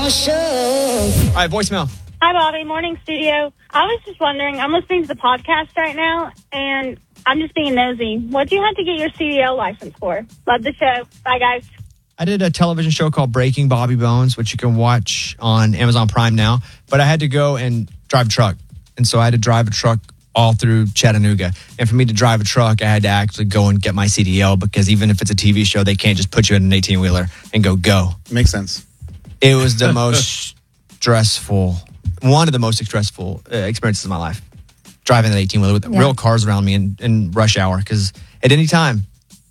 All right, voicemail. Hi, Bobby. Morning, studio. I was just wondering, I'm listening to the podcast right now, and I'm just being nosy. What do you have to get your CDL license for? Love the show. Bye, guys. I did a television show called Breaking Bobby Bones, which you can watch on Amazon Prime now. But I had to go and drive a truck. And so I had to drive a truck all through Chattanooga. And for me to drive a truck, I had to actually go and get my CDL, because even if it's a TV show, they can't just put you in an 18-wheeler and go. Makes sense. It was the most stressful, one of the most stressful experiences of my life. Driving that 18-wheeler with real cars around me in rush hour. Because at any time,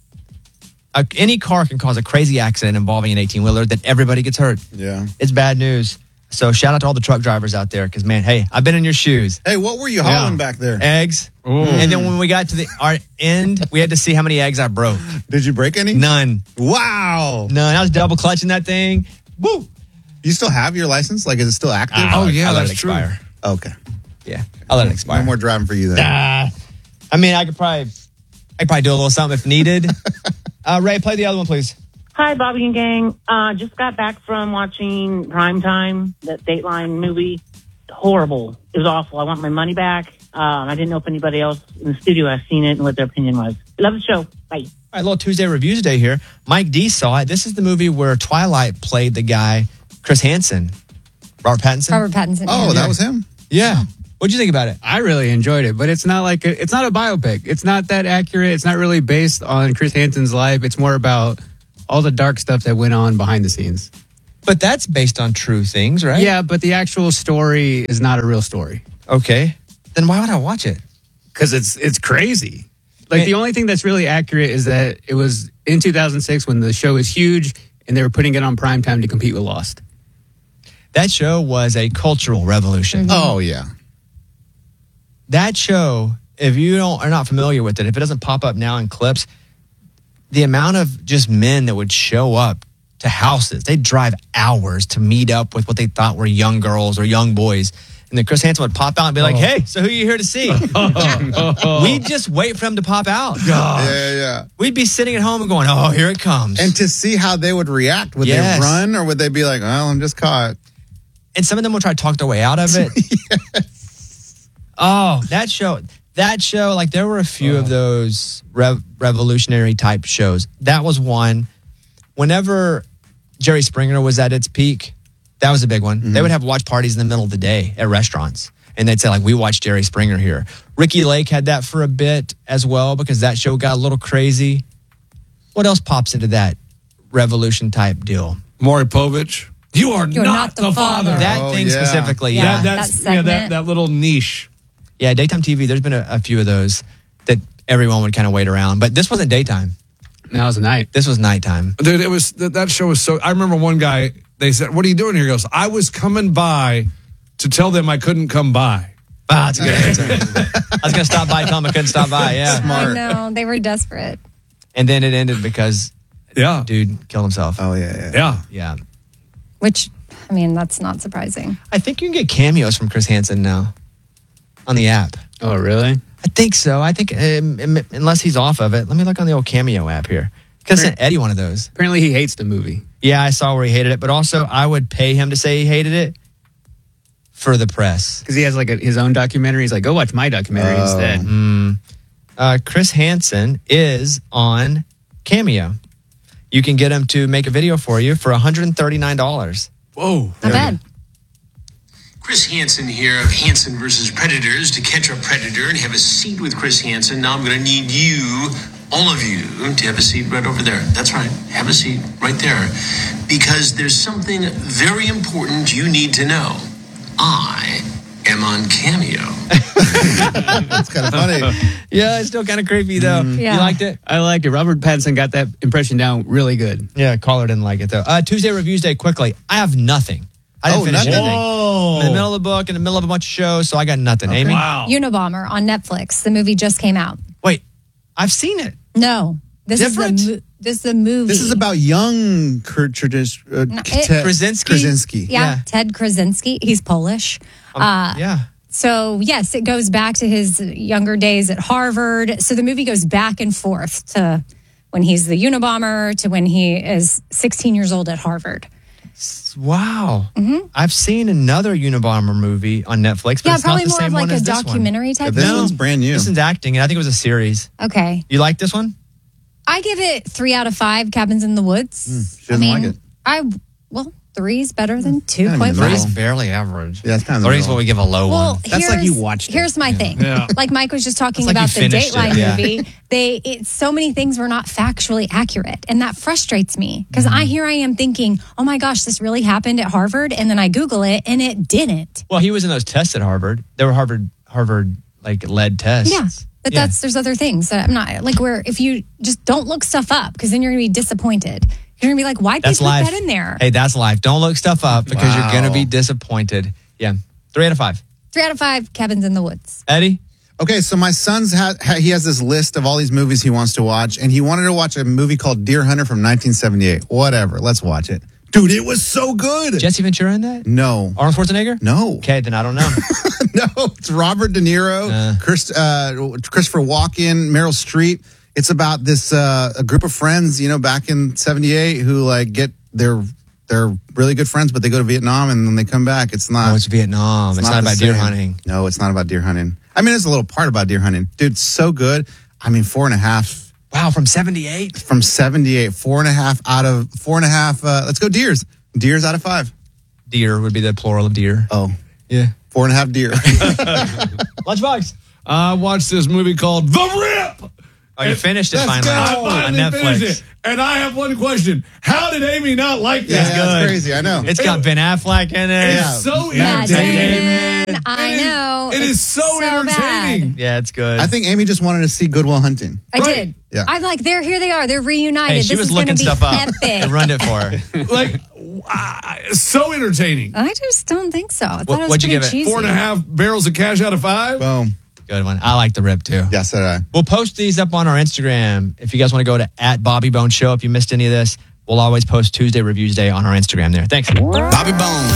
any car can cause a crazy accident involving an 18-wheeler that everybody gets hurt. Yeah. It's bad news. So shout out to all the truck drivers out there, because, man, hey, I've been in your shoes. Hey, what were you hauling back there? Eggs. Ooh. And then when we got to our end, we had to see how many eggs I broke. Did you break any? None. Wow. None. I was double clutching that thing. Woo. You still have your license? Like, is it still active? I let it expire. True. Okay. Yeah, I'll let it expire. No more driving for you then. I mean, I could probably do a little something if needed. Ray, play the other one, please. Hi, Bobby and gang. Just got back from watching Primetime, that Dateline movie. Horrible. It was awful. I want my money back. I didn't know if anybody else in the studio has seen it and what their opinion was. Love the show. Bye. All right, little Tuesday Reviews Day here. Mike D saw it. This is the movie where Twilight played the guy, Chris Hansen. Robert Pattinson? Oh, that was him? Yeah. What'd you think about it? I really enjoyed it, but it's not it's not a biopic. It's not that accurate. It's not really based on Chris Hansen's life. It's more about all the dark stuff that went on behind the scenes. But that's based on true things, right? Yeah, but the actual story is not a real story. Okay. Then why would I watch it? Because it's crazy. Like, the only thing that's really accurate is that it was in 2006 when the show was huge and they were putting it on primetime to compete with Lost. That show was a cultural revolution. Mm-hmm. Oh, yeah. That show, if you are not familiar with it, if it doesn't pop up now in clips, the amount of just men that would show up to houses, they'd drive hours to meet up with what they thought were young girls or young boys. And then Chris Hansen would pop out and be like, hey, so who are you here to see? We'd just wait for him to pop out. Yeah. We'd be sitting at home and going, oh, here it comes. And to see how they would react. Would they run, or would they be like, well, I'm just caught? And some of them will try to talk their way out of it. Yes. Oh, that show, like there were a few of those revolutionary type shows. That was one. Whenever Jerry Springer was at its peak, that was a big one. Mm-hmm. They would have watch parties in the middle of the day at restaurants. And they'd say, like, we watched Jerry Springer here. Ricky Lake had that for a bit as well, because that show got a little crazy. What else pops into that revolution type deal? Maury Povich. You're not the father. That thing specifically. Yeah, that little niche. Yeah, daytime TV, there's been a few of those that everyone would kind of wait around. But this wasn't daytime. No, it was night. This was nighttime. Dude, it was that show was so. I remember one guy. They said, "What are you doing here?" He goes, "I was coming by to tell them I couldn't come by." Ah, that's a good answer. I was going to stop by, tell them I couldn't stop by. Yeah, smart. I know, they were desperate. And then it ended because, dude killed himself. Oh yeah. Which, I mean, that's not surprising. I think you can get cameos from Chris Hansen now on the app. Oh, really? I think so. I think unless he's off of it. Let me look on the old Cameo app here. Because I sent Eddie one of those. Apparently he hates the movie. Yeah, I saw where he hated it. But also, I would pay him to say he hated it for the press. Because he has like his own documentary. He's like, go watch my documentary instead. Chris Hansen is on Cameo. You can get him to make a video for you for $139. Whoa. Not bad. Chris Hansen here of Hansen versus Predators. To catch a predator and have a seat with Chris Hansen, now I'm going to need you, all of you, to have a seat right over there. That's right. Have a seat right there. Because there's something very important you need to know. I am on Cameo. That's kind of funny. Yeah, it's still kind of creepy, though. Yeah. You liked it? I liked it. Robert Pattinson got that impression down really good. Yeah, caller didn't like it, though. Tuesday Reviews Day, quickly. I have nothing. I didn't finish anything. I'm in the middle of the book, in the middle of a bunch of shows, so I got nothing. Okay. Amy? Wow. Unabomber on Netflix. The movie just came out. Wait, I've seen it. No. This is the movie. This is about young Krasinski? Yeah, Ted Krasinski. He's Polish. Yeah. So, yes, it goes back to his younger days at Harvard. So the movie goes back and forth to when he's the Unabomber to when he is 16 years old at Harvard. Wow. I've seen another Unabomber movie on Netflix, but Yeah, it's probably not the more same of like one a as this one. documentary type This thing. one's brand new. This one's acting, and I think it was a series. Okay. You like this one? I give it 3 out of 5 Cabins in the Woods. She doesn't like it. Well, 3's better than Kind of in the 2.5. middle. Barely average. Yeah, it's kind of the 3's middle. what we give a low Well, one. That's like you watched it. Here's my thing. Yeah. Like Mike was just talking It's like about you the finished it, Dateline yeah. movie. So many things were not factually accurate, and that frustrates me because here I am thinking, oh my gosh, this really happened at Harvard, and then I Google it, and it didn't. Well, he was in those tests at Harvard. They were Harvard like led tests. Yeah. But there's other things that I'm not like where if you just don't look stuff up because then you're gonna be disappointed. You're gonna be like, why'd they That's put life. that in there? Hey, that's life. Don't look stuff up because you're going to be Wow. disappointed. Yeah. 3 out of 5. 3 out of 5 Cabins in the Woods. Eddie? Okay, so my son's he has this list of all these movies he wants to watch, and he wanted to watch a movie called Deer Hunter from 1978. Whatever, let's watch it. Dude, it was so good. Jesse Ventura in that? No. Arnold Schwarzenegger? No. Okay, then I don't know. No, it's Robert De Niro, Christopher Walken, Meryl Streep. It's about this a group of friends, back in 78 who like they're really good friends, but they go to Vietnam and then they come back. It's not. Oh, it's Vietnam. It's not the about deer same. hunting. No, it's not about deer hunting. I mean, it's a little part about deer hunting. Dude, so good. I mean, 4.5 Wow, from 78? from 78. 4.5 out of 4.5. Let's go deers. Deers out of 5. Deer would be the plural of deer. Oh, Yeah. 4.5 deer. Lunchbox. I watched this movie called The Rip. Oh, you finished it Let's finally go. I on finally finished Netflix. it. And I have one question. How did Amy not like Yeah, this? that's crazy. I know. It's got Ben Affleck in it. Yeah. It's so Matt entertaining. Damon, I know. It is so entertaining. bad. Yeah, it's good. I think Amy just wanted to see Good Will Hunting. I Right. did. Yeah. I'm like, here they are. They're reunited. Hey, she this was is going to looking be stuff up. epic. I ruined it for her. Like, so entertaining. I just don't think so. I thought it was What'd you pretty give it? cheesy. 4.5 barrels of cash out of 5. Boom. Good one. I like The Rip, too. Yeah, so did I. We'll post these up on our Instagram. If you guys want to go to @BobbyBoneShow, if you missed any of this, we'll always post Tuesday Reviews Day on our Instagram there. Thanks. Bobby Bones.